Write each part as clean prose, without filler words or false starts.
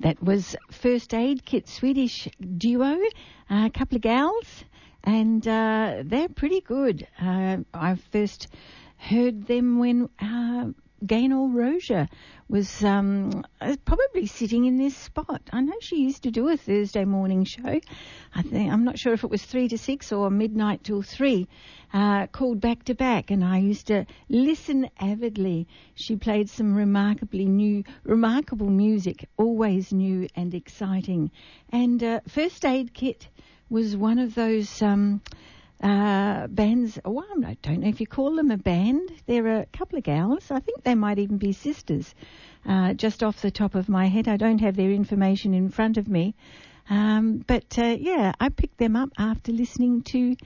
That was First Aid Kit, Swedish duo, a couple of gals, and they're pretty good. I first heard them when Gaynor Roja was probably sitting in this spot. I know she used to do a Thursday morning show. I'm not sure if it was 3 to 6 or midnight till 3, called Back to Back, and I used to listen avidly. She played some remarkable music, always new and exciting. And First Aid Kit was one of those bands. Well, I don't know if you call them a band. They're a couple of gals. I think they might even be sisters. Just off the top of my head, I don't have their information in front of me. But I picked them up after listening to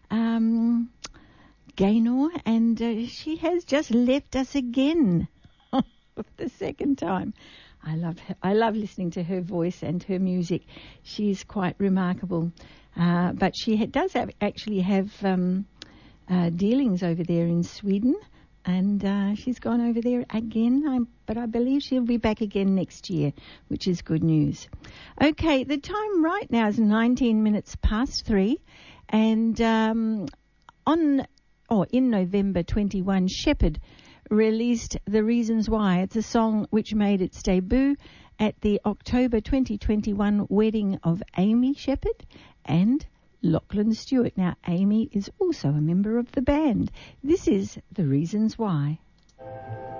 Gaynor, and she has just left us again for the second time. I love listening to her voice and her music. She's quite remarkable. But she does actually have dealings over there in Sweden, and she's gone over there again, but I believe she'll be back again next year, which is good news. Okay, the time right now is 19 minutes past 3, and in November 21, Shepherd released The Reasons Why. It's a song which made its debut at the October 2021 wedding of Amy Shepherd and Lachlan Stewart. Now, Amy is also a member of the band. This is The Reasons Why.